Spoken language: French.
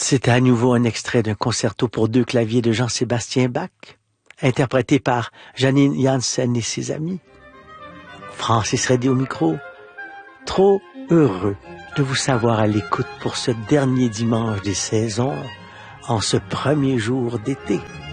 C'était à nouveau un extrait d'un concerto pour 2 claviers de Jean-Sébastien Bach, interprété par Janine Jansen et ses amis. Francis Redé au micro. Trop heureux de vous savoir à l'écoute pour ce dernier dimanche des saisons, en ce premier jour d'été.